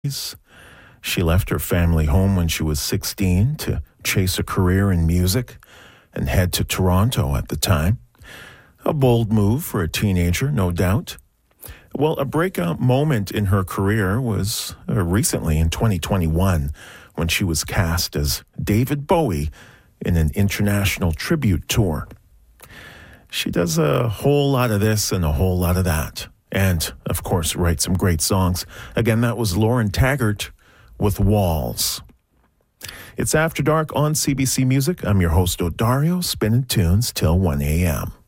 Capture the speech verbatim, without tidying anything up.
She left her family home when she was sixteen to chase a career in music and head to Toronto at the time. A bold move for a teenager, no doubt. Well, a breakout moment in her career was uh, recently in twenty twenty-one when she was cast as David Bowie in an international tribute tour. She does a whole lot of this and a whole lot of that. And, of course, writes some great songs. Again, that was Lauren Taggart with Walls. It's After Dark on C B C Music. I'm your host, Odario, spinning tunes till one a.m.